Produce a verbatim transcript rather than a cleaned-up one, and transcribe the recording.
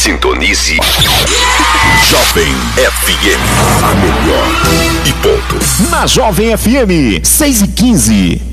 Sintonize Jovem F M, a melhor e ponto. Na Jovem F M, seis e quinze.